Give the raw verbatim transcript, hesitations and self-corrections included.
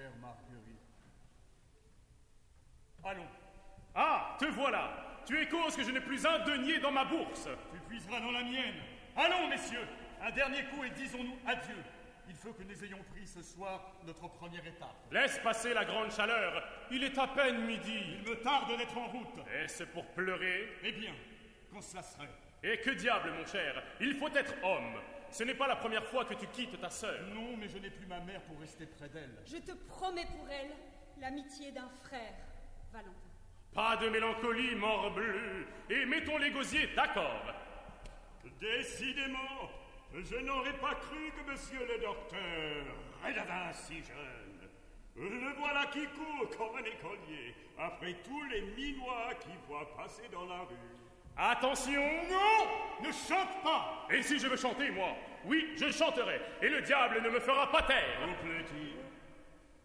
chère Marguerite. Allons. Ah, te voilà. Tu es cause que je n'ai plus un denier dans ma bourse. Tu puiseras dans la mienne. Allons, messieurs. Un dernier coup et disons-nous adieu. Il faut que nous ayons pris ce soir notre première étape. Laisse passer la grande chaleur. Il est à peine midi. Il me tarde d'être en route. Est-ce pour pleurer? Eh bien, quand cela serait. Et que diable, mon cher, il faut être homme. Ce n'est pas la première fois que tu quittes ta sœur. Non, mais je n'ai plus ma mère pour rester près d'elle. Je te promets pour elle l'amitié d'un frère, Valentin. Pas de mélancolie, morbleu, et mettons les gosiers d'accord. Décidément, je n'aurais pas cru que monsieur le docteur redevint si jeune. Le voilà qui court comme un écolier, après tous les minois qui voient passer dans la rue. Attention! Non! Ne chante pas! Et si je veux chanter, moi? Oui, je chanterai, et le diable ne me fera pas taire. Vous plaît.